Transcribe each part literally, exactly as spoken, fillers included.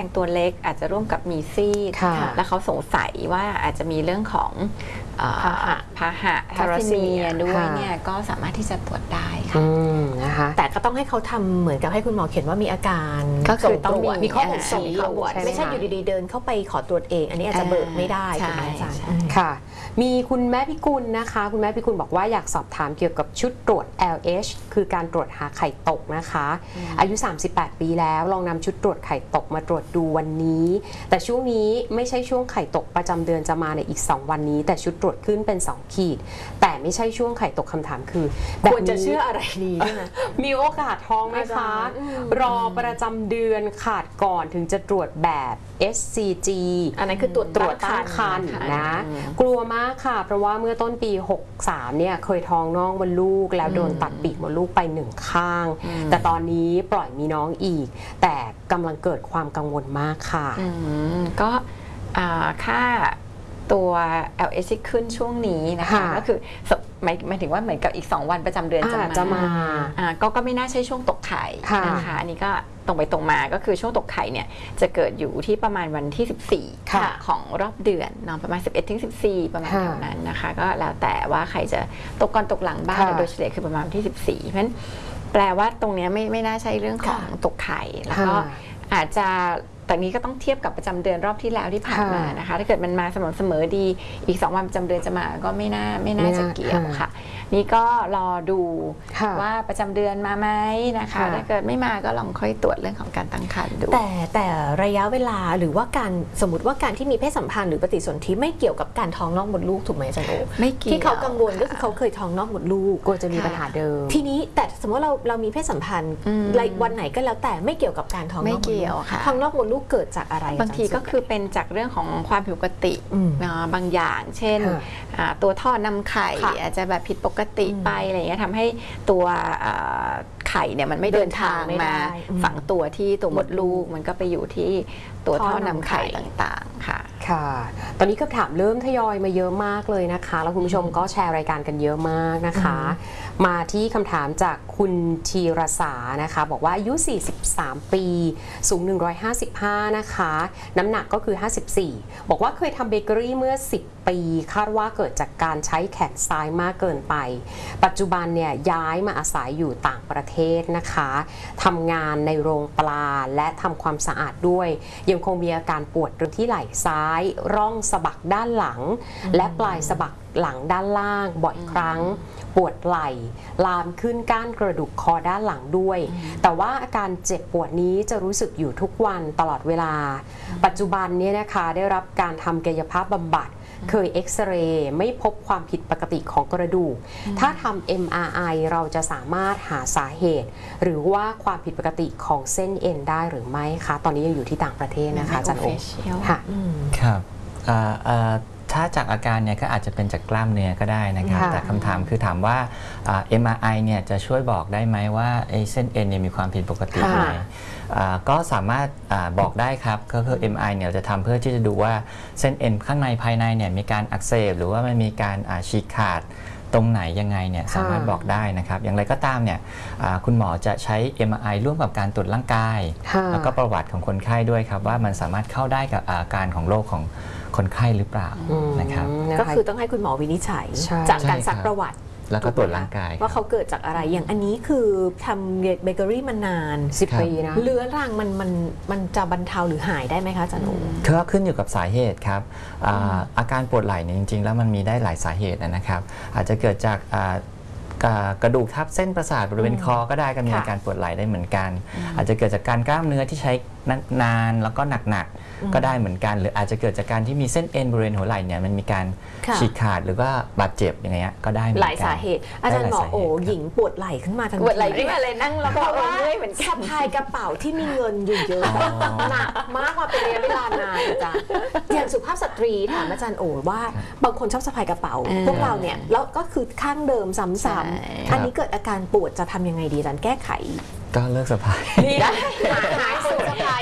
ตัวเล็กอาจจะร่วมกับมีซีดแล้วเขาสงสัยว่าอาจจะมีเรื่องของพาหะพาหะทาราซีเมียด้วยเนี่ยก็สามารถที่จะตรวจได้ค่ะนะคะแต่ก็ต้องให้เขาทำเหมือนกับให้คุณหมอเขียนว่ามีอาการก็คือต้องมีข้อบ่งชี้ไม่ใช่อยู่ดีๆเดินเข้าไปขอตรวจเองอันนี้อาจจะเบิกไม่ได้ถูกไหมอาจารย์ค่ะมีคุณแม่พิกุลนะคะคุณแม่พิกุลบอกว่าอยากสอบถามเกี่ยวกับชุดตรวจ แอล เอช คือการตรวจหาไข่ตกนะคะอายุสามสิบแปดปีแล้วลองนำชุดตรวจไข่ตกมาตรวจดูวันนี้แต่ช่วงนี้ไม่ใช่ช่วงไข่ตกประจำเดือนจะมาในอีกสองวันนี้แต่ชุดตรวจขึ้นเป็นสองขีดแต่ไม่ใช่ช่วงไข่ตกคำถามคือควรจะเชื่ออะไรดีมีโอกาสท้องไหมคะรอประจำเดือนขาดก่อนถึงจะตรวจแบบ เอส ซี จีอันนั้นคือตรวจตรวจตั้งครรภ์นะกลัวมากค่ะเพราะว่าเมื่อต้นปีหกสามเนี่ยเคยท้องน้องมดลูกแล้วโดนตัดปีกมดลูกไปหนึ่งข้างแต่ตอนนี้ปล่อยมีน้องอีกแต่กำลังเกิดความกังวลมากค่ะก็ค่าตัว แอล เอช ขึ้นช่วงนี้นะคะก็คือหมายหมายถึงว่าเหมือนกับอีกสองวันประจำเดือนจะมาจะมาก็ก็ไม่น่าใช่ช่วงตกไข่นะคะอันนี้ก็ตรงไปตรงมาก็คือช่วงตกไข่เนี่ยจะเกิดอยู่ที่ประมาณวันที่สิบสี่ของรอบเดือนนอนประมาณสิบเอ็ดถึงสิบสี่ประมาณเท่านั้นนะคะก็แล้วแต่ว่าใครจะตกก่อนตกหลังบ้างโดยเฉลี่ยคือประมาณที่สิบสี่เพราะฉะนั้นแปลว่าตรงนี้ไม่ไม่น่าใช่เรื่องของตกไข่แล้วก็อาจจะแต่นี้ก็ต้องเทียบกับประจำเดือนรอบที่แล้วที่ผ่านมานะคะถ้าเกิดมันมาสม่ำเสมอดีอีกสองวันประจำเดือนจะมาก็ไม่น่าไม่น่าจะเกี่ยวค่ะนี่ก็รอดูว่าประจำเดือนมาไหมนะคะถ้าเกิดไม่มาก็ลองค่อยตรวจเรื่องของการตั้งครรภ์ดูแต่แต่ระยะเวลาหรือว่าการสมมติว่าการที่มีเพศสัมพันธ์หรือปฏิสนธิไม่เกี่ยวกับการท้องนอกมดลูกถูกไหมจันโอไม่เกี่ยวที่เขากังวลก็คือเขาเคยท้องนอกมดลูกกลัวจะมีปัญหาเดิมทีนี้แต่สมมติเราเรามีเพศสัมพันธ์วันไหนก็แล้วแต่ไม่เกี่ยวกับการท้องนอกมดลูกท้องนอกมดลูกเกิดจากอะไรบางทีก็คือเป็นจากเรื่องของความผิดปกติบางอย่างเช่นตัวท่อนำไข่อาจจะแบบผิดปกติไปอะไรอย่างเงี้ยทำให้ตัวไข่เนี่ยมันไม่เดินทางมาฝังตัวที่ตัวมดลูกมันก็ไปอยู่ที่ตัวท่อนำไข่ต่างๆค่ะค่ะตอนนี้คำถามเริ่มทยอยมาเยอะมากเลยนะคะแล้วคุณผู้ชมก็แชร์รายการกันเยอะมากนะคะมาที่คำถามจากคุณธีรสานะคะบอกว่าอายุสี่สิบสามปีสูงหนึ่งร้อยห้าสิบห้านะคะน้ำหนักก็คือห้าสิบสี่บอกว่าเคยทำเบเกอรี่เมื่อสิบปีคาดว่าเกิดจากการใช้แขนซ้ายมากเกินไปปัจจุบันเนี่ยย้ายมาอาศัยอยู่ต่างประเทศนะคะทำงานในโรงปลาและทำความสะอาดด้วยยังคงมีอาการปวดตรงที่ไหล่ซ้ายร่องสะบักด้านหลังและปลายสะบักหลังด้านล่างบ่อยครั้งปวดไหล่ลามขึ้นก้านกระดูกคอด้านหลังด้วยแต่ว่าอาการเจ็บปวดนี้จะรู้สึกอยู่ทุกวันตลอดเวลาปัจจุบันนี้นะคะได้รับการทำกายภาพบำบัดเคยเอ็กซเรย์ไม่พบความผิดปกติของกระดูกถ้าทำ เอ็ม อาร์ ไอ เราจะสามารถหาสาเหตุหรือว่าความผิดปกติของเส้นเอ็นได้หรือไม่คะตอนนี้ยังอยู่ที่ต่างประเทศนะคะอาจารย์โอค่ะครับถ้าจากอาการเนี่ยก็อาจจะเป็นจากกล้ามเนื้อก็ได้นะครับแต่คำถามคือถามว่า เอ็ม อาร์ ไอ เนี่ยจะช่วยบอกได้ไหมว่าเส้นเอ็นเนี่ยมีความผิดปกติไหมก็สามารถบอกได้ครับก็คือ เอ็ม อาร์ ไอ เนี่ยจะทำเพื่อที่จะดูว่าเส้นเอ็นข้างในภายในเนี่ยมีการอักเสบหรือว่ามันมีการฉีกขาดตรงไหนยังไงเนี่ยสามารถบอกได้นะครับอย่างไรก็ตามเนี่ยคุณหมอจะใช้ เอ็ม อาร์ ไอ ร่วมกับการตรวจร่างกายแล้วก็ประวัติของคนไข้ด้วยครับว่ามันสามารถเข้าได้กับอาการของโรคของคนไข้หรือเปล่านะครับก็คือต้องให้คุณหมอวินิจฉัยจากการซักประวัติแล้วก็ตรวจร่างกายว่าเขาเกิดจากอะไรอย่างอันนี้คือทำเบเกอรี่มานานสิบปีนะเรื้อรังมันมันมันจะบรรเทาหรือหายได้ไหมคะอาจารย์โอก็ขึ้นอยู่กับสาเหตุครับ อาอาการปวดไหล่เนี่ยจริงๆแล้วมันมีได้หลายสาเหตุนะครับอาจจะเกิดจากกระดูกทับเส้นประสาทบริเวณคอก็ได้ก็มีอาการปวดไหล่ได้เหมือนกันอาจจะเกิดจากการกล้ามเนื้อที่ใช้นานแล้วก็หนักๆก็ได้เหมือนกันหรืออาจจะเกิดจากการที่มีเส้นเอ็นบริเวณหัวไหล่เนี่ยมันมีการฉีกขาดหรือว่าบาดเจ็บอย่างเงี้ยก็ได้เหมือนกันหลายสาเหตุอาจารย์บอกโอ้หญิงปวดไหล่ขึ้นมาทันทีปวดไหล่ขึ้นมาเลยนั่งแล้วก็ว่าเหมือนสะพายกระเป๋าที่มีเงินอยู่เยอะหนักมากมาเป็นระยะเวลานานอาจารย์อย่างสุภาพสตรีถามอาจารย์โอ้ว่าบางคนชอบสะพายกระเป๋าพวกเราเนี่ยแล้วก็คือข้างเดิมซ้ำๆอันนี้เกิดอาการปวดจะทำยังไงดีอาจารย์แก้ไขก็เลิกสะพายนี่หาสูตรสะพาย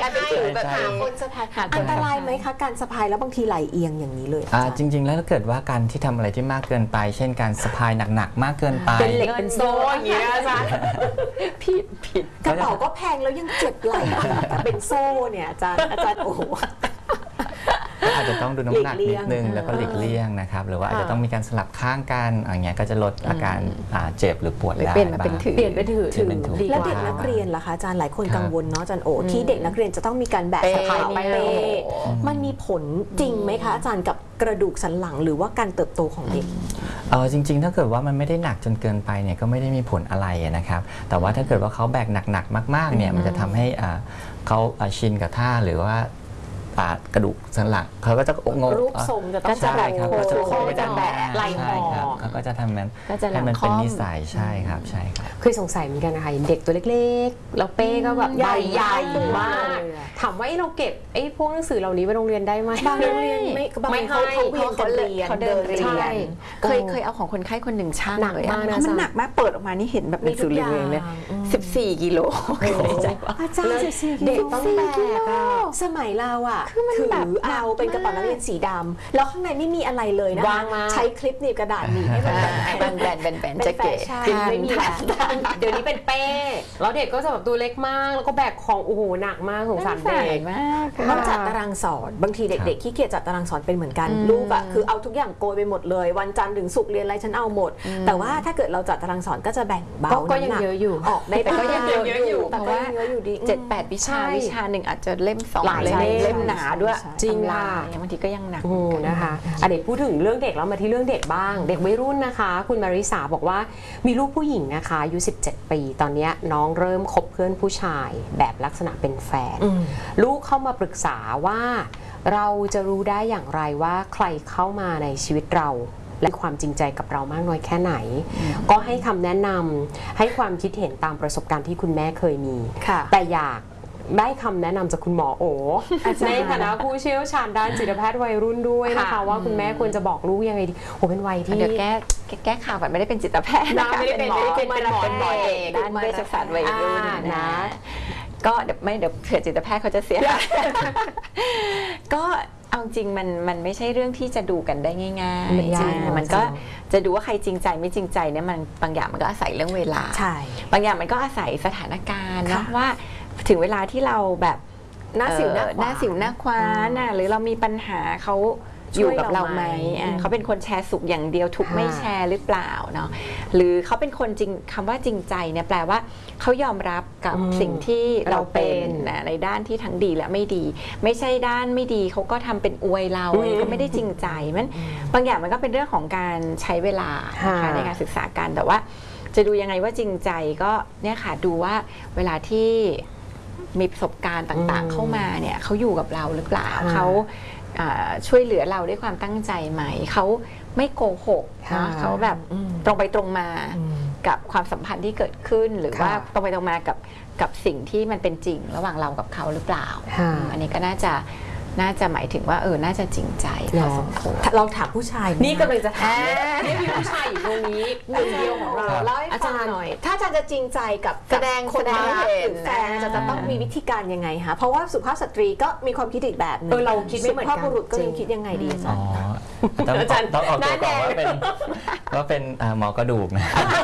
การเป็นถือแบบหาคนสะพายอันตรายไหมคะการสะพายแล้วบางทีไหลเอียงอย่างนี้เลยอ่าจริง ๆ แล้วถ้าเกิดว่าการที่ทำอะไรที่มากเกินไป เช่นการสะพายหนักๆมากเกินไปเป็นเหล็กเป็นโซ่อย่างเงี้ยอาจารย์ผิดผิดกระเป๋าก็แพงแล้วยังเจ็บไหล่แต่เป็นโซ่เนี่ยอาจารย์อาจารย์โอ้โหก็อาจจะต้องดูน้ำหนักนิดนึงแล้วก็หลีกเลี่ยงนะครับหรือว่าอาจจะต้องมีการสลับข้างกันอย่างเงี้ยก็จะลดอาการเจ็บหรือปวดได้เปลี่ยนมาเป็นถือเปลี่ยนเป็นถือเปลี่ยนเป็นถือแล้วเด็กนักเรียนล่ะคะอาจารย์หลายคนกังวลเนาะอาจารย์โอที่เด็กนักเรียนจะต้องมีการแบกสะพายเป้มันมีผลจริงไหมคะอาจารย์กับกระดูกสันหลังหรือว่าการเติบโตของเด็กเออจริงๆถ้าเกิดว่ามันไม่ได้หนักจนเกินไปเนี่ยก็ไม่ได้มีผลอะไรนะครับแต่ว่าถ้าเกิดว่าเขาแบกหนักๆมากๆเนี่ยมันจะทำให้เขาชินกับท่าหรือว่ากระดูกสันหลังเขาก็จะงงรูปทรงจะต้องใช่ครับเขาจะโค้งจะแบกไหล่หอเขาก็จะทำมันก็จะให้มันเป็นนิสัยใช่ครับใช่ครับเคยสงสัยเหมือนกันนะคะเด็กตัวเล็กๆแล้วเป้ก็แบบใหญ่ๆมากถามว่าเราเก็บไอ้พวกหนังสือเหล่านี้ไปโรงเรียนได้ไหมบางโรงเรียนไม่ไม่ให้เขาเวียนกันเรียนเขาเดินเรียนใช่เคยเคยเอาของคนไข้คนหนึ่งช่างเลยหนักมากนะเพราะมันหนักมากเปิดออกมานี่เห็นแบบหนังสือเรียนเลยสิบสี่กิโลอาจารย์สิบสี่กิโลเด็กต้องแบกอะสมัยเราอ่ะถือเอาเป็นกระเป๋านักเรียนสีดำแล้วข้างในไม่มีอะไรเลยนะวางมาใช้คลิปหนีบกระดาษหนีบให้มันแบนแบนแบนจะเก๋ไม่มีแล้วเดี๋ยวนี้เป็นเป้แล้วเด็กก็จะแบบตัวเล็กมากแล้วก็แบกของโอ้โหหนักมากสงสารเด็กมากต้องจัดตารางสอนบางทีเด็กๆขี้เกียจจัดตารางสอนเป็นเหมือนกันลูกอ่ะคือเอาทุกอย่างโกยไปหมดเลยวันจันทร์ถึงศุกร์เรียนอะไรฉันเอาหมดแต่ว่าถ้าเกิดเราจัดตารางสอนก็จะแบ่งเบาก็ยังเยอะอยู่ออกได้แต่ก็ยังเยอะอยู่แต่ก็ยังเยอะอยู่ดีเจ็ดแปดวิชาวิชาหนึ่งอาจจะเล่มสองหลายเล่มเล่มเล่มหนาด้วยจริงตำาค่ะบางทีก็ยังหนักโอ้นะคะอันนี้พูดถึงเรื่องเด็กแล้วมาที่เรื่องเด็กบ้างเด็กวัยรุ่นนะคะคุณมาริสาบอกว่ามีลูกผู้หญิงนะคะอายุสิบเจ็ดปีตอนนี้น้องเริ่มคบเพื่อนผู้ชายแบบลักษณะเป็นแฟนลูกเข้ามาปรึกษาว่าเราจะรู้ได้อย่างไรว่าใครเข้ามาในชีวิตเราและความจริงใจกับเรามากน้อยแค่ไหนก็ให้คำแนะนำให้ความคิดเห็นตามประสบการณ์ที่คุณแม่เคยมีแต่อยากได้คำแนะนำจากคุณหมอโอในฐานะผู้เชี่ยวชาญด้านจิตแพทย์วัยรุ่นด้วยนะคะว่าคุณแม่ควรจะบอกลูกยังไงดีโอ้เป็นวัยที่เดี๋ยวแก้แก้ข่าวแบบไม่ได้เป็นจิตแพทย์นะไม่ได้เป็นไม่ได้เป็นเป็นหมอเป็นหมอเอกด้านเวชศาสตร์วัยรุ่นนะก็เดี๋ยวไม่เดี๋ยวเผื่อจิตแพทย์เขาจะเสียก็เอาจริงมันมันไม่ใช่เรื่องที่จะดูกันได้ง่ายๆมันก็จะดูว่าใครจริงใจไม่จริงใจเนี่ยมันบางอย่างมันก็อาศัยเรื่องเวลาบางอย่างมันก็อาศัยสถานการณ์นะว่าถึงเวลาที่เราแบบหน้าสิวหน้าขวานหน้าสิวหน้าควานน่ะหรือเรามีปัญหาเขาอยู่กับเราไหมเขาเป็นคนแชร์สุขอย่างเดียวทุกไม่แชร์หรือเปล่าเนาะหรือเขาเป็นคนจริงคำว่าจริงใจเนี่ยแปลว่าเขายอมรับกับสิ่งที่เราเป็นนะในด้านที่ทั้งดีและไม่ดีไม่ใช่ด้านไม่ดีเขาก็ทำเป็นอวยเราก็ไม่ได้จริงใจมันบางอย่างมันก็เป็นเรื่องของการใช้เวลานะคะในการศึกษากันแต่ว่าจะดูยังไงว่าจริงใจก็เนี่ยค่ะดูว่าเวลาที่มีประสบการณ์ต่างๆเข้ามาเนี่ยเขาอยู่กับเราหรือเปล่าเขาช่วยเหลือเราด้วยความตั้งใจไหมเขาไม่โกหกนะเขาแบบตรงไปตรงมากับความสัมพันธ์ที่เกิดขึ้นหรือว่าตรงไปตรงมากับกับสิ่งที่มันเป็นจริงระหว่างเรากับเขาหรือเปล่าอันนี้ก็น่าจะน่าจะหมายถึงว่าเออน่าจะจริงใจพอสมควรเราถามผู้ชายนี่กำลังจะถามนี่มีผู้ชายอยู่ตรงนี้หนึ่งเดียวของเราเล่าให้ฟังหน่อยถ้าอาจารย์จะจริงใจกับแสดงคนรักหรือแฟนจะจะต้องมีวิธีการยังไงคะเพราะว่าสุภาพสตรีก็มีความคิดอีกแบบนึงเราคิดไม่เหมือนกันสุภาพบุรุษก็ยังคิดยังไงดีอาจารย์ต้องต้องออกตัวก่อนว่าเป็นว่าเป็นหมอกระดูกนะ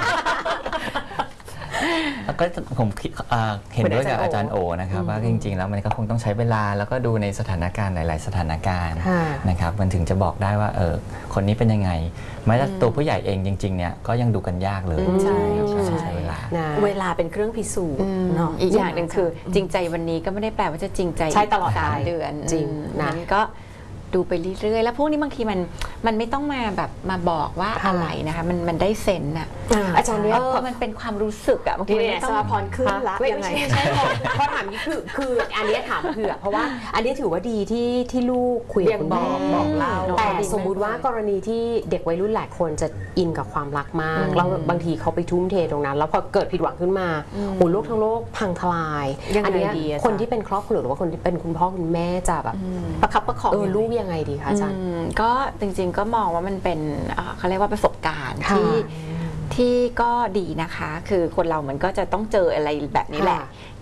แล้วก็ผมเห็นด้วยกับอาจารย์โอนะครับว่าจริงๆแล้วมันก็คงต้องใช้เวลาแล้วก็ดูในสถานการณ์หลายๆสถานการณ์นะครับมันถึงจะบอกได้ว่าเออคนนี้เป็นยังไงแม้แต่ตัวผู้ใหญ่เองจริงๆเนี่ยก็ยังดูกันยากเลยใช่ใช้เวลาเวลาเป็นเครื่องพิสูจน์เนาะอีกอย่างหนึ่งคือจริงใจวันนี้ก็ไม่ได้แปลว่าจะจริงใจใช่ตลอดสามเดือนจริงนั้นก็ดูไปเรื่อยๆแล้วพวกนี้บางทีมันมันไม่ต้องมาแบบมาบอกว่าอะไรนะคะมันมันได้เซนน่ะอาจารย์เนี่ยเพราะมันเป็นความรู้สึกอะบางทีเนี่ยสมาพรขึ้นละยังไงใช่พอถามนี่คือคืออันนี้ถามเผื่อเพราะว่าอันนี้ถือว่าดีที่ที่ลูกคุยกับคุณแม่บอกเล่าแต่สมมุติว่ากรณีที่เด็กวัยรุ่นหลายคนจะอินกับความรักมากแล้วบางทีเขาไปทุ่มเทตรงนั้นแล้วพอเกิดผิดหวังขึ้นมาโอ้โลกทั้งโลกพังทลายอันนี้คนที่เป็นครอบครัวหรือว่าคนที่เป็นคุณพ่อคุณแม่จะแบบประคับประคองเออลูกยังไงดีคะอาจารย์ก็จริงๆก็มองว่ามันเป็นเขาเรียกว่าประสบการณ์ที่ที่ก็ดีนะคะคือคนเรามันก็จะต้องเจออะไรแบบนี้แหละอีก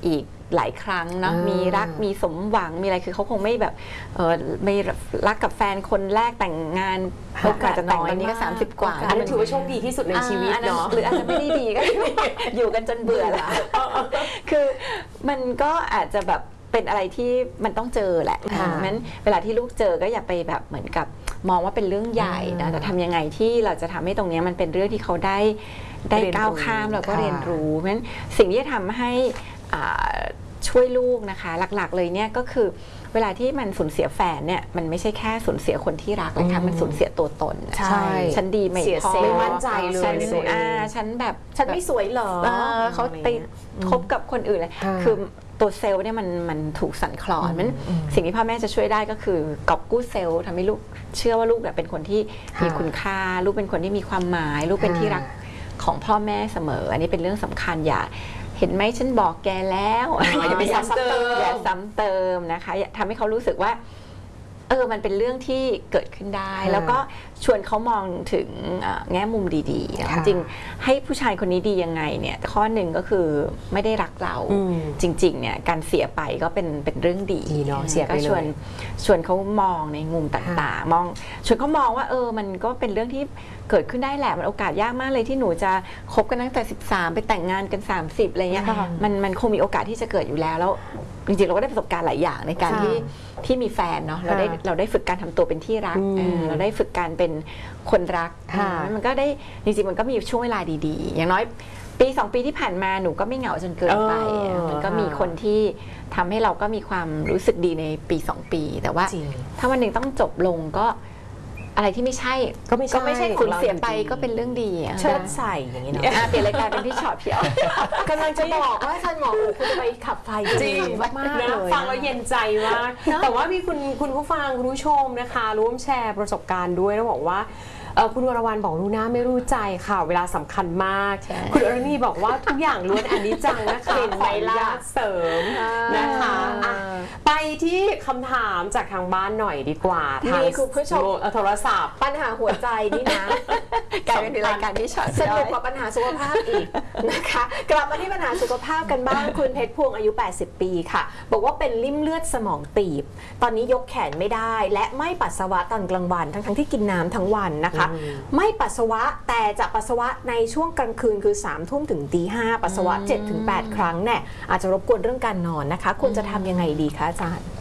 หลายครั้งเนาะมีรักมีสมหวังมีอะไรคือเขาคงไม่แบบเออไม่รักกับแฟนคนแรกแต่งงานโอกาสจะแต่งตอนนี้ก็สามสิบกว่าอันนั้นถือว่าโชคดีที่สุดในชีวิตเนาะหรืออาจจะไม่ได้ดีก็อยู่กันจนเบื่อละคือมันก็อาจจะแบบเป็นอะไรที่มันต้องเจอแหละงั้นเวลาที่ลูกเจอก็อย่าไปแบบเหมือนกับมองว่าเป็นเรื่องใหญ่นะแต่ทำยังไงที่เราจะทำให้ตรงนี้มันเป็นเรื่องที่เขาได้ได้ก้าวข้ามแล้วก็เรียนรู้เพราะฉะนั้นสิ่งที่จะทำให้ช่วยลูกนะคะหลักๆเลยเนี่ยก็คือเวลาที่มันสูญเสียแฟนเนี่ยมันไม่ใช่แค่สูญเสียคนที่รักนะคะมันสูญเสียตัวตนใช่ฉันดีไม่พอไม่มั่นใจเลยฉันอ่าฉันแบบฉันไม่สวยเหรอเขาไปคบกับคนอื่นเลยคือตัวเซลล์เนี่ยมันมันถูกสั่นคลอนมันสิ่งที่พ่อแม่จะช่วยได้ก็คือกอบกู้เซลล์ทำให้ลูกเชื่อว่าลูกเป็นคนที่มีคุณค่าลูกเป็นคนที่มีความหมายลูกเป็นที่รักของพ่อแม่เสมออันนี้เป็นเรื่องสำคัญอย่าเห็นไหมฉันบอกแกแล้วอย่าไปซ้ำเติมอย่าซ้ำเติมนะคะทำให้เขารู้สึกว่าเออมันเป็นเรื่องที่เกิดขึ้นได้แล้วก็ชวนเขามองถึงแง่มุมดีๆจริงๆให้ผู้ชายคนนี้ดียังไงเนี่ยข้อหนึ่งก็คือไม่ได้รักเราจริงๆเนี่ยการเสียไปก็เป็นเป็นเรื่องดีเนาะเสียไปเลยก็ชวนชวนเขามองในมุมต่างๆมองชวนเขามองว่าเออมันก็เป็นเรื่องที่เกิดขึ้นได้แหละมันโอกาสยากมากเลยที่หนูจะคบกันตั้งแต่สิบสามไปแต่งงานกันสามสิบอะไรเงี้ยมันมันคงมีโอกาสที่จะเกิดอยู่แล้วแล้วจริงๆเราก็ได้ประสบการณ์หลายอย่างในการที่ที่มีแฟนเนาะเราได้เราได้ฝึกการทำตัวเป็นที่รักเราได้ฝึกการเป็นคนรักมันก็ได้จริงๆมันก็มีช่วงเวลาดีๆอย่างน้อยปีสองปีที่ผ่านมาหนูก็ไม่เหงาจนเกินไปมันก็มีคนที่ทำให้เราก็มีความรู้สึกดีในปีสองปีแต่ว่าถ้าวันหนึ่งต้องจบลงก็อะไรที่ไม่ใช่ก็ไม่ใช่ก็ไม่ใช่คุณเสียไปก็เป็นเรื่องดีเชิดใส่อย่างนี้เนาะเปลี่ยนรายการเป็นพี่ชอตเพียวกำลังจะบอกว่าท่านหมอคุณจะไปขับไฟจริงมากเลยฟังแล้วเย็นใจมากแต่ว่ามีคุณคุณผู้ฟังคุณผู้ชมนะคะร่วมแชร์ประสบการณ์ด้วยแล้วบอกว่าคุณวรวรรณบอกรู้หน้าไม่รู้ใจค่ะเวลาสำคัญมากคุณอรณีบอกว่าทุกอย่างล้วนอนิจจังนะคะขออนุญาตเสริมนะคะไปที่คำถามจากทางบ้านหน่อยดีกว่าทางคุณผู้ชมโทรศัพท์ปัญหาหัวใจนี่นะกลายเป็นรายการที่ช็อตสนุกกว่าปัญหาสุขภาพอีกนะคะกลับมาที่ปัญหาสุขภาพกันบ้างคุณเพชรพวงอายุแปดสิบปีค่ะบอกว่าเป็นลิ่มเลือดสมองตีบตอนนี้ยกแขนไม่ได้และไม่ปัสสาวะตอนกลางวันทั้งๆที่กินน้ำทั้งวันนะคะไม่ปัสสาวะแต่จะปัสสาวะในช่วงกลางคืนคือสามทุ่มถึงตีห้าปัสสาวะ เจ็ดถึงแปด ครั้งเนี่ยอาจจะรบกวนเรื่องการนอนนะคะควรจะทำยังไงดีคะอาจารย์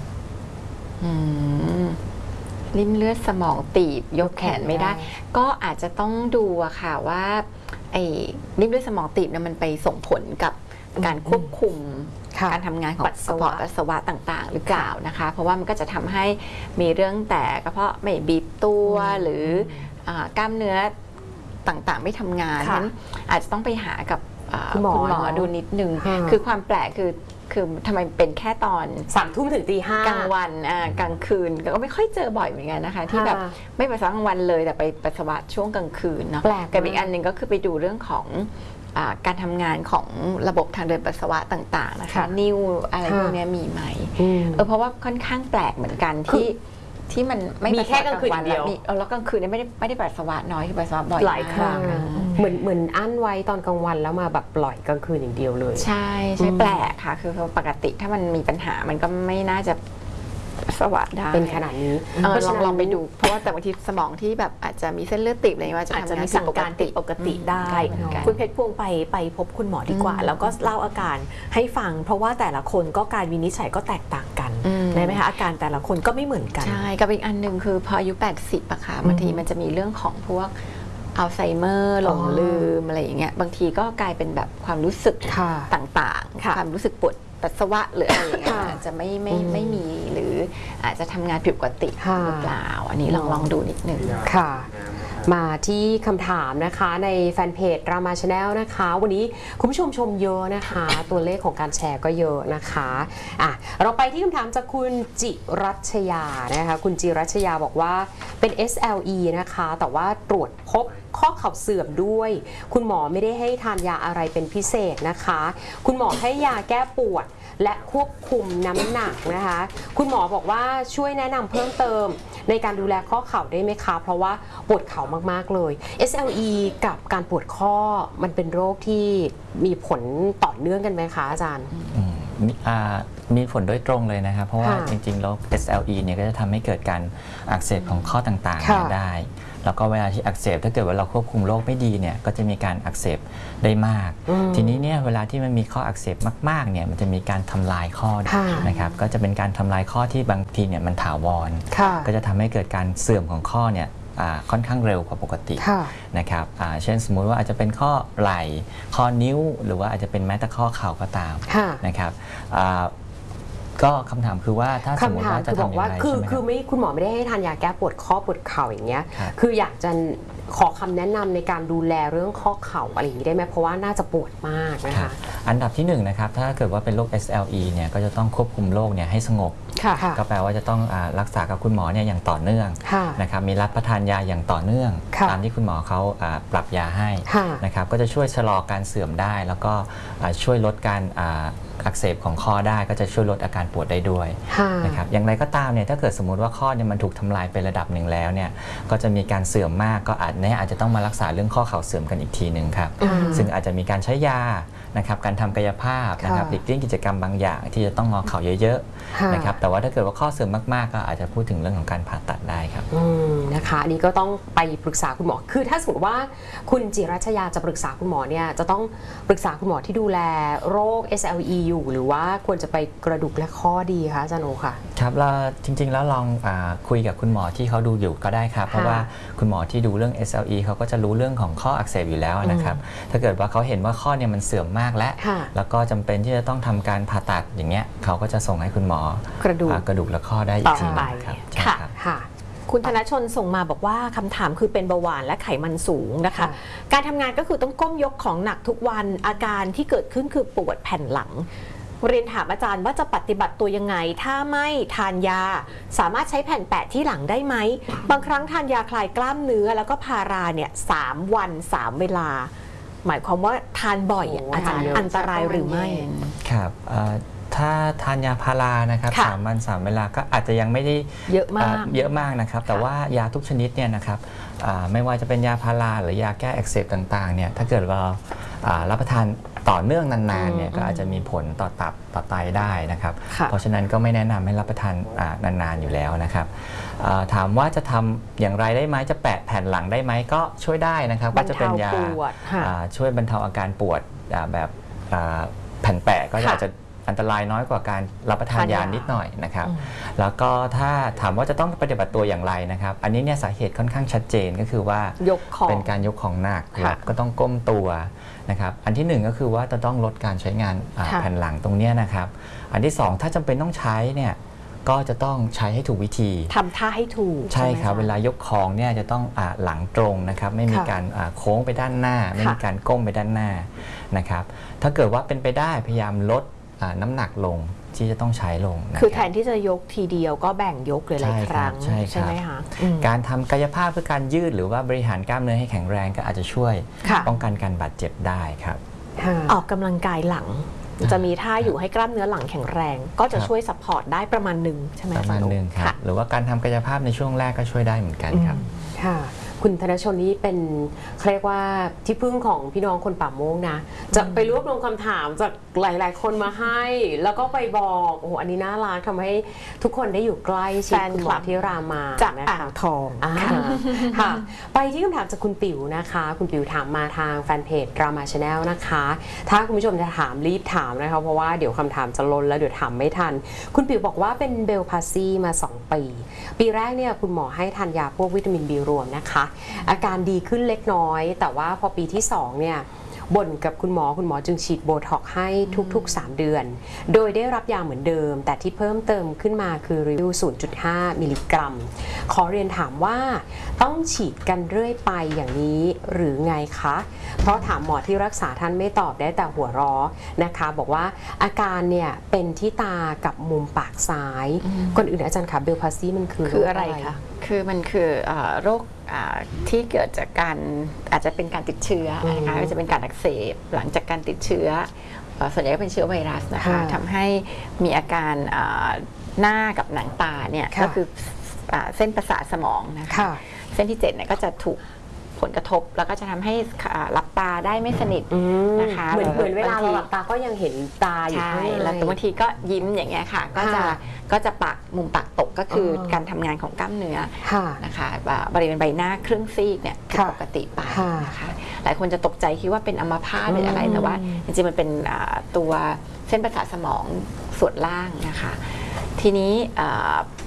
ลิ่มเลือดสมองตีบยกแขนไม่ได้ก็อาจจะต้องดูอะค่ะว่าไอ้ลิ่มเลือดสมองตีบเนี่ยมันไปส่งผลกับการควบคุมการทำงานของปัสสาวะปัสสาวะต่างๆหรือเปล่านะคะเพราะว่ามันก็จะทำให้มีเรื่องแต่กระเพาะไม่บีบตัวหรือกล้ามเนื้อต่างๆไม่ทำงานนั้นอาจจะต้องไปหากับคุณหมอดูนิดนึงคือความแปลกคือคือทำไมเป็นแค่ตอนสามทุ่มถึงตีห้ากลางวันกลางคืนก็ไม่ค่อยเจอบ่อยเหมือนกันนะคะที่แบบไม่ปัสสาวะกลางวันเลยแต่ไปปัสสาวะช่วงกลางคืนเนาะกับอีกอันหนึ่งก็คือไปดูเรื่องของการทำงานของระบบทางเดินปัสสาวะต่างๆนะคะนิ่วอะไรพวกนี้มีไหมเออเพราะว่าค่อนข้างแปลกเหมือนกันที่ที่มันไม่มีแค่กลางคืนเดียวแล้วกลางคืนไม่ได้ไม่ได้ปัสสาวะน้อยคือปัสสาวะบ่อยหลายครั้งเหมือนเหมือนอั้นไว้ตอนกลางวันแล้วมาแบบปล่อยกลางคืนอย่างเดียวเลยใช่ใช่แปลกค่ะคือปกติถ้ามันมีปัญหามันก็ไม่น่าจะปัสสาวะได้เป็นขนาดนี้ลองลองไปดูเพราะว่าแต่บางทีสมองที่แบบอาจจะมีเส้นเลือดตีบอะไรว่าจะทำงานผิดปกติปกติได้คุณเพชรพวงไปไปพบคุณหมอดีกว่าแล้วก็เล่าอาการให้ฟังเพราะว่าแต่ละคนก็การวินิจฉัยก็แตกต่างกันได้ไหมคะอาการแต่ละคนก็ไม่เหมือนกันใช่กับอีกอันหนึ่งคือพออายุแปดสิบอะค่ะบางทีมันจะมีเรื่องของพวกอัลไซเมอร์หลงลืมอะไรอย่างเงี้ยบางทีก็กลายเป็นแบบความรู้สึกต่างๆความรู้สึกปวดปัสสาวะหรืออะไรอย่างเงี้ยจะไม่ไม่ไม่มีหรืออาจจะทำงานผิดปกติหรือเปล่าอันนี้ลองลองดูนิดนึงค่ะมาที่คำถามนะคะในแฟนเพจรามาชาแนลนะคะวันนี้คุณผู้ชมชมเยอะนะคะตัวเลขของการแชร์ก็เยอะนะคะอ่ะเราไปที่คำถามจากคุณจิรัชยานะคะคุณจิรัชยาบอกว่าเป็น เอส แอล อี นะคะแต่ว่าตรวจพบข้อเข่าเสื่อมด้วยคุณหมอไม่ได้ให้ทานยาอะไรเป็นพิเศษนะคะคุณหมอให้ยาแก้ปวดและควบคุมน้ำหนักนะคะคุณหมอบอกว่าช่วยแนะนำเพิ่มเติมในการดูแลข้อเข่าได้ไหมคะเพราะว่าปวดเข่ามากๆเลย เอส แอล อี กับการปวดข้อมันเป็นโรคที่มีผลต่อเนื่องกันไหมคะอาจารย์มีอ่ามีผลโดยตรงเลยนะครับเพราะว่าค่ะจริงๆแล้ว เอส แอล อี เนี่ยก็จะทำให้เกิดการอักเสบของข้อต่างๆค่ะเนี่ยได้ แล้วก็เวลาที่อักเสบถ้าเกิดว่าเราควบคุมโรคไม่ดีเนี่ยก็จะมีการอักเสบได้มากอืมทีนี้เนี่ยเวลาที่มันมีข้ออักเสบมากๆเนี่ยมันจะมีการทำลายข้อค่ะนะครับก็จะเป็นการทำลายข้อที่บางทีเนี่ยมันถาวรค่ะก็จะทำให้เกิดการเสื่อมของข้อเนี่ยอ่าค่อนข้างเร็วกว่าปกติค่ะนะครับอ่าเช่นสมมุติว่าอาจจะเป็นข้อไหล่ข้อนิ้ว หรือว่าอาจจะเป็นแม้แต่ข้อเข่าก็ตามค่ะนะครับอ่าก็คำถามคือว่าถ้าสมมคำติถามว่าจะคือบอกทำอย่างว่าไรคือใช่ไหมคคืรัอบ ไม่คุณหมอไม่ได้ให้ทานยาแก้ปวดข้อปวดเข่าอย่างเงี้ยครับคืออยากจะขอคำแนะนำในการดูแลเรื่องข้อเข่าอะไรอย่างนี้ได้ไหมเพราะว่าน่าจะปวดมากนะครัคะบอันดับที่หนึ่งนะครับถ้าเกิดว่าเป็นโรค เอส แอล อี เนี่ยก็จะต้องควบคุมโรคเนี่ยให้สงบค่ะค่ะก็แปลว่าจะต้องอารักษากับคุณหมอเนี่ยอย่างต่อเนื่องค่ะนะครับมีรับประทานยาอย่างต่อเนื่องค่ะตามที่คุณหมอเขาอ่าปรับยาให้ค่ะนะครับก็จะช่วยชะลอการเสื่อมได้ แล้วก็อ่าช่วยลดการอ่าอักเสบของข้อได้ก็จะช่วยลดอาการปวดได้ด้วยค่ะนะครับอย่างไรก็ตามเนี่ยถ้าเกิดสมมุติว่าข้อเนี่ยมันถูกทำลายไประดับหนึ่งแล้วเนี่ยก็จะมีการเสื่อมมากก็อาจเนี่ยอาจจะต้องมารักษาเรื่องข้อเข่าเสื่อมกันอีกทีหนึ่งครับอืมซึ่งอาจจะมีการใช้ยานะครับการทำกายภาพนะครับค่ะหลีกเลี่ยงกิจกรรมบางอย่างที่จะต้องงอเข่าเยอะค่ะๆนะครับแต่ว่าถ้าเกิดว่าข้อเสื่อมมากๆก็อาจจะพูดถึงเรื่องของการผ่าตัดได้ครับอืมนะคะอันนี้ก็ต้องไปปรึกษาคุณหมอ คือถ้าสมมติว่าคุณจิรัชยาจะปรึกษาคุณหมอเนี่ยจะต้องปรึกษาคุณหมอที่ดูแลโรค เอส แอล อี อยู่หรือว่าควรจะไปกระดูกและข้อดีคะอาจารย์โอค่ะครับเราจริงๆแล้วลองอาคุยกับคุณหมอที่เขาดูอยู่ก็ได้ครับเพราะว่าคุณหมอที่ดูเรื่อง เอส แอล อี เขาก็จะรู้เรื่องของข้ออักเสบอยู่แล้วนะครับถ้าเกิดว่าเขาเห็นว่าข้อเนี่ยมันเสื่อมมากแล้วค่ะแล้วก็จำเป็นที่จะต้องทำการผ่าตัดอย่างเงี้ยเขาก็จะส่งให้คุณหมอกระดูกอ่ากระดูกและข้อได้อีกทีหนึงครับใช่ค่ะครับค่ะคุณธนชนส่งมาบอกว่าคำถามคือเป็นเบาหวานและไขมันสูงนะคะค่ะการทำงานก็คือต้องก้มยกของหนักทุกวันอาการที่เกิดขึ้นคือปวดแผ่นหลัง เรียนถามอาจารย์ว่าจะปฏิบัติตัวยังไง ถ้าไม่ทานยา สามารถใช้แผ่นแปะที่หลังได้ไหม บางครั้งทานยาคลายกล้ามเนื้อแล้วก็พาราเนี่ยสามวันสามเวลา หมายความว่าทานบ่อยอะโอ้อาจารย์ทานเยอะอันตรายหรือไม่ครับเอ่อถ้าทานยาพารานะครับค่ะสามวันสามเวลาก็อาจจะยังไม่ได้เยอะมากเเยอะมากนะครับ แต่ว่ายาทุกชนิดเนี่ยนะครับอ่าไม่ว่าจะเป็นยาพาราหรือยาแก้อักเสบต่างๆเนี่ยถ้าเกิดว่าอ่ารับประทานต่อเนื่องนานๆเนี่ยก็อาจจะมีผลต่อตับต่อไตได้นะครับค่ะเพราะฉะนั้นก็ไม่แนะนำให้รับประทานอ่านานๆอยู่แล้วนะครับอ่าถามว่าจะทำอย่างไรได้ไหมจะแปะแผ่นหลังได้ไหมก็ช่วยได้นะครับก็จะเป็นยาบรรเทาปวดค่ะอ่าช่วยบรรเทาอาการปวดอ่าแบบอ่าแผ่นแปะก็ค่ะอาจจะอันตรายน้อยกว่าการรับประทานทานยายานิดหน่อยนะครับ แล้วก็ถ้าถามว่าจะต้องปฏิบัติตัวอย่างไรนะครับ อันนี้เนี่ยสาเหตุค่อนข้างชัดเจนก็คือว่ายกของเป็นการยกของหนักค่ะก็ต้องก้มตัวนะครับ อันที่หนึ่งก็คือว่าจะต้องลดการใช้งานอ่าค่ะแผ่นหลังตรงเนี้ยนะครับ อันที่สองถ้าจำเป็นต้องใช้เนี่ยก็จะต้องใช้ให้ถูกวิธีทำท่าให้ถูกใช่ไหมะครับเวลายกของเนี่ยจะต้องอาหลังตรงนะครับไม่มีค่ะการอ่าโค้งไปด้านหน้า ไม่มีค่ะการก้มไปด้านหน้านะครับถ้าเกิดว่าเป็นไปได้พยายามลดอ่าน้ำหนักลงที่จะต้องใช้ลงนะคือรับแทนที่จะยกทีเดียวก็แบ่งยกหลายๆครั้งใช่ครับไหมคะอืมการทำกายภาพเพื่อการยืดหรือว่าบริหารกล้ามเนื้อให้แข็งแรงก็อาจจะช่วยค่ะป้องกันการบาดเจ็บได้ครับค่ะออกกำลังกายหลัง จะมีท่าอยู่ให้กล้ามเนื้อหลังแข็งแรง ก็จะครับช่วยซัพพอร์ตได้ประมาณหนึ่งใช่ไหมประมาณอจย์หนึ่งครับค่ะหรือว่าการทำกายภาพในช่วงแรกก็ช่วยได้เหมือนกันครับค่ะ คุณธนชนนี่เป็นเขาเรียกว่าที่พึ่งของพี่น้องคนป่าโมงนะ จะไปรวบรวมคำถามจากหลาย ๆ คนมาให้ แล้วก็ไปบอกโอ้โหอันนี้น่ารักทำให้ทุกคนได้อยู่ใกล้ชิดแฟนคุณหคมลัอบ ที่รามาจากนะอ่าคะงทองอ่าค่ะ ไปที่คำถามจากคุณปิ๋วนะคะ คุณปิ๋วถามมาทางแฟนเพจรามาชาแนลนะคะ ถ้าคุณผู้ชมจะถามรีบถามนะคะเพราะว่าเดี๋ยวคำถามจะล้นแล้วเดี๋ยวถามไม่ทัน คุณปิ๋วบอกว่าเป็นเบลพาซีมาสองปี ปีแรกเนี่ยคุณหมอให้ทานยาพวกวิตามินบีรวมนะคะ อาการดีขึ้นเล็กน้อย แต่ว่าพอปีที่สองเนี่ยบ่นกับคุณหมอคุณหมอจึงฉีดโบท็อกซ์ให้ทุกๆ สาม เดือน โดยได้รับยาเหมือนเดิม แต่ที่เพิ่มเติมขึ้นมาคือรีวิว ศูนย์จุดห้า มิลลิกรัม ขอเรียนถามว่าต้องฉีดกันเรื่อยไปอย่างนี้หรือไงคะ เพราะถามหมอที่รักษาท่านไม่ตอบได้แต่หัวเราะนะคะ บอกว่าอาการเนี่ยเป็นที่ตากับมุมปากซ้ายก่อนอื่นอาจารย์คะเบลพาซีมันคือคืออะไรโคะคือมันคือเอ่อโรคอ่าที่เกิดจากการอาจจะเป็นการติดเชื้อนะคะอาจจะเป็นการอักเสบหลังจากการติดเชื้อเอ่อส่วนใหญ่ก็เป็นเชื้อไวรัสนะคะค่ะทำให้มีอาการอ่าหน้ากับหนังตาเนี่ยค่ะก็คืออ่าเส้นประสาทสมองนะคะค่ะเส้นที่เจ็ดเนี่ยก็จะถูกผลกระทบแล้วก็จะทำให้หลับตาได้ไม่สนิทนะคะเหมือนเหมือนเวลาเราหลับตาก็ยังเห็นตาอยู่ข้างในแล้วบางทีก็ยิ้มอย่างเงี้ยค่ะก็จะก็จะปากมุมปากตกก็คือการทำงานของกล้ามเนื้อนะคะบริเวณใบหน้าครึ่งซีกเนี่ยผิดปกติไปนะคะหลายคนจะตกใจคิดว่าเป็นอัมพาตหรืออะไรแต่ว่าจริงๆมันเป็นตัวเส้นประสาทสมองส่วนล่างนะคะทีนี้